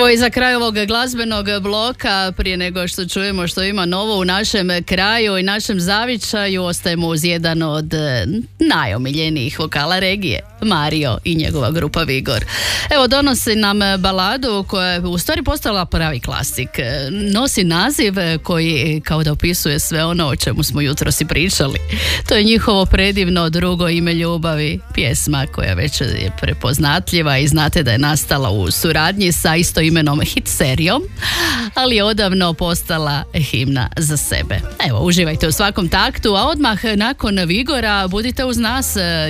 Evo i za kraj ovog glazbenog bloka, prije nego što čujemo što ima novo u našem kraju i našem zavičaju, ostajemo uz jedan od najomiljenijih vokala regije, Mario i njegova grupa Vigor. Evo, donosi nam baladu koja je u stvari postala pravi klasik. Nosi naziv koji kao da opisuje sve ono o čemu smo jutros i pričali. To je njihovo predivno drugo ime ljubavi, pjesma koja već je prepoznatljiva i znate da je nastala u suradnji sa istoimenom hit serijom, ali je odavno postala himna za sebe. Evo, uživajte u svakom taktu, a odmah nakon Vigora budite uz nas